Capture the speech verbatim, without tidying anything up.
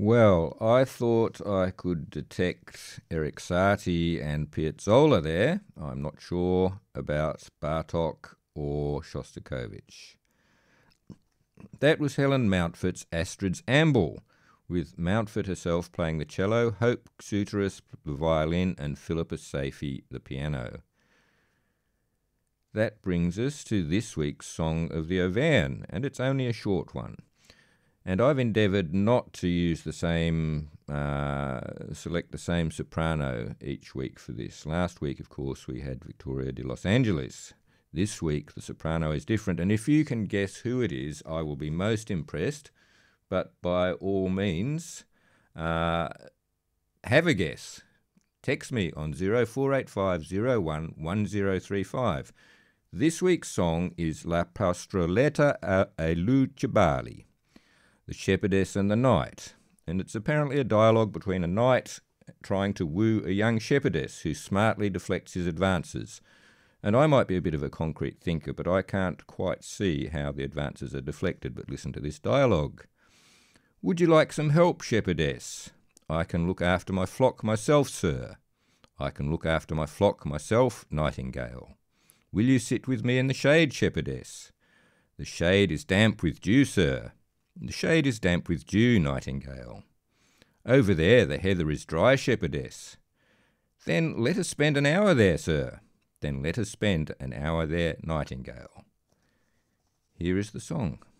Well, I thought I could detect Erik Satie and Piazzolla there. I'm not sure about Bartók or Shostakovich. That was Helen Mountford's Astrid's Amble, with Mountford herself playing the cello, Hope Soutiris the violin, and Philippa Saifi the piano. That brings us to this week's Song of the Auvergne, and it's only a short one. And I've endeavoured not to use the same, uh, select the same soprano each week for this. Last week, of course, we had Victoria de Los Angeles. This week, the soprano is different, and if you can guess who it is, I will be most impressed. But by all means, uh, have a guess. Text me on zero four eight five zero one one zero three five. This week's song is La Pastroletta a Lucibali, The Shepherdess and the Knight, and it's apparently a dialogue between a knight trying to woo a young shepherdess who smartly deflects his advances. And I might be a bit of a concrete thinker, but I can't quite see how the advances are deflected, but listen to this dialogue. Would you like some help, shepherdess? I can look after my flock myself, sir. I can look after my flock myself, nightingale. Will you sit with me in the shade, shepherdess? The shade is damp with dew, sir. The shade is damp with dew, nightingale. Over there the heather is dry, shepherdess. Then let us spend an hour there, sir. Then let us spend an hour there, nightingale. Here is the song.